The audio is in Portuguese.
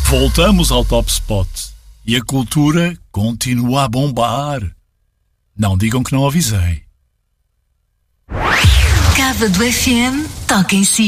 Voltamos ao Top Spot e a cultura continua a bombar. Não digam que não avisei. Cávado FM toca em si.